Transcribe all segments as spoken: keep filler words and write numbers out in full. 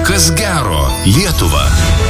Kas gero Lietuva.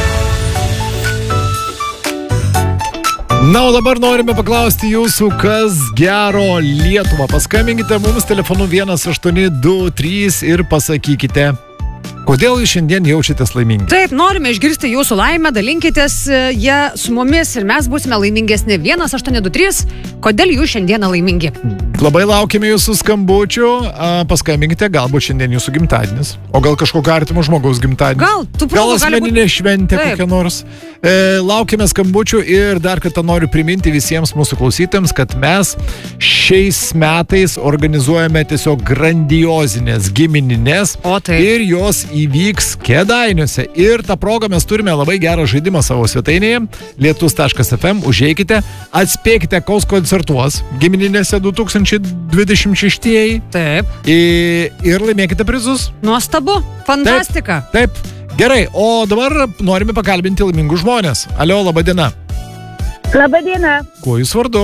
Na, o dabar norime paklausti jūsų, kas gero Lietuva. Paskambinkite mums telefonu vienas aštuoni du trys ir pasakykite, kodėl jūs šiandien jaučiatės laimingi. Taip, norime išgirsti jūsų laimę, dalinkitės ją su mumis ir mes būsime laimingesni. vienas aštuoni du trys, kodėl jūs šiandieną laimingi? Labai laukime jūsų skambučių. Paskambinkite, galbūt šiandien jūsų gimtadienis, o gal kažkokio artimo žmogaus gimtadienis. Gal, tu gal asmeninė būt... šventė kokia nors. E, laukime skambučių ir dar kartą noriu priminti visiems mūsų klausytėms, kad mes šiais metais organizuojame tiesiog grandiozinės gimininės ir jos įvyks Kėdainiuose. Ir tą progą mes turime labai gerą žaidimą savo svetainėje lietus taškas ef em. Užeikite, atspėkite, kas koncertuos gimininėse du tūkstančiai dvidešimt šeštieji. Taip. Ir, ir laimėkite prizus. Nuostabu, fantastika. Taip, taip. Gerai, o dabar norime pakalbinti laimingus žmonės. Alio, laba diena. Labą dieną. Kuo jūs vardu?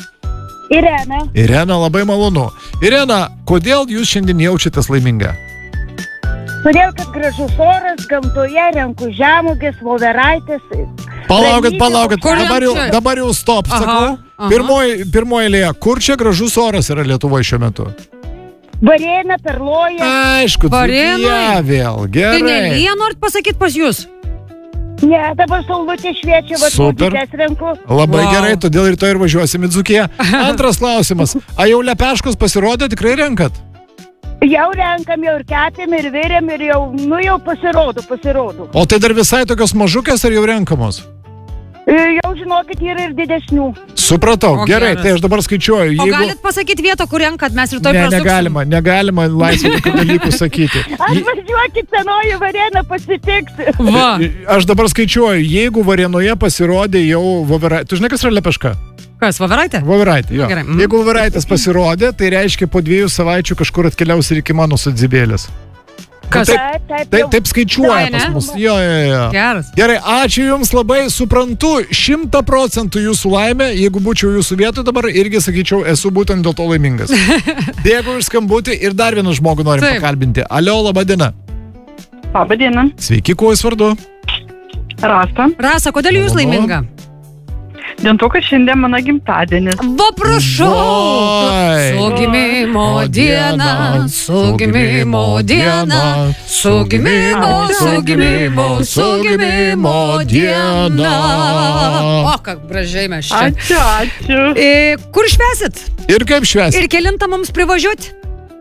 Irena. Irena, labai malonu. Irena, kodėl jūs šiandien jaučiatės laiminga? Todėl, kad gražus oras, gamtoje renku žemugės, voveraitės. Palaukit, palaukit, dabar jau, dabar jau stop, aha, sakau. aha. Pirmoji, pirmoji eilėje, kur čia gražus oras yra Lietuvoje šiuo metu? Varėna, Perloja. Aišku, Varėnoj. Dzūkija vėl, Tai gerai. Nelija norit pasakyti pas jūs? Ne, dabar saulutė šviečia, va, Super. tūdytės renku. Labai Wow. gerai, todėl rytoj ir važiuosim į Dzūkiją. Antras klausimas, a jau lepeškos pasirodė, tikrai renkat? Jau renkam, jau ir kepėm, ir vėrėm, ir jau, nu jau pasirodo, pasirodo. O tai dar visai tokios mažukės ar jau renkamos? E, Jau žinokit, yra ir didesnių. Supratau, O gerai, geras. tai aš dabar skaičiuoju. O galit pasakyti vietą, kur renkat, mes rytoj Ne, prasuksim. negalima, negalima laisvai tokių dalykų sakyti. Je- Atvažiuokit senoji Varėna pasitiks. Va. Aš dabar skaičiuoju, jeigu Varėnoje pasirodė jau voveraitė. Tu žinai, kas yra lepeška? Kas, voveraitė? Voveraitė, jo. Gerai, mhm. Jeigu voveraitės pasirodė, tai reiškia po dviejų savaičių kažkur atkeliaus ir iki mano sodybėlės. Kas? Taip, Taip, taip, taip, jau. taip skaičiuoja Taip, pas ne? mus. Jo, jo, jo. Geras. Gerai, ačiū Jums labai, suprantu, šimta procentų Jūsų laimė, jeigu būčiau Jūsų vietoj dabar, irgi sakyčiau, esu būtent dėl to laimingas. Dėkui už skambutį ir dar vieną žmogų norim Taip. pakalbinti. Alio, laba diena. Labą dieną. Sveiki, kuo Jūs vardu? Rasta. Rasa, kodėl jūs Malonu. laiminga? Dėl to, kad šiandien mano gimtadienis. Va, prašau! Vai. Su gimimo diena, su gimimo diena, su gimimo, su gimimo, su gimimo diena. O, kaip gražiai mes čia. Ačiū, ačiū. E, kur švesit? Ir kaip švęsti? Ir kelintą mums privažiuoti?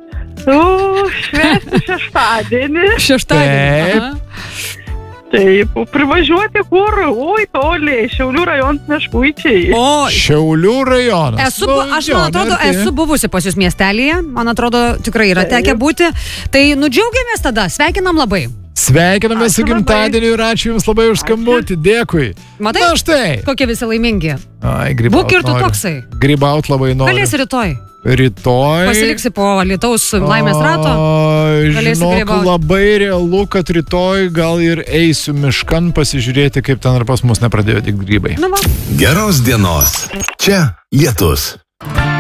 U, švęsti šeštadienį. Šeštadienį. Taip. Aha. Taip, privažiuoti kur? Oi, toliai, Šiaulių rajonas Meškuičiai. O, Šiaulių rajonas. esu, Nu, bu- aš jo, man atrodo, arti. esu buvusi pas jūs miestelėje. Man atrodo, tikrai yra tekę būti. Tai nudžiaugiamės tada, sveikinam labai. Sveikiname su Ačiū labai. gimtadieniu ir ačiū Jums labai už skambutį. Dėkui. Matai? Na štai. Kokie visi laimingi. Ai, grybaut Būk ir tu noriu. toksai. Grybaut labai noriu. Galėsi rytoj. Rytoj. Pasiliksi po Lietaus laimės rato. O, Galėsi žinok, grybaut. labai realu, kad rytoj gal ir eisiu miškan pasižiūrėti, kaip ten ir pas mus nepradėjo tik grybai. Nu, va. Geros dienos. Čia Lietus.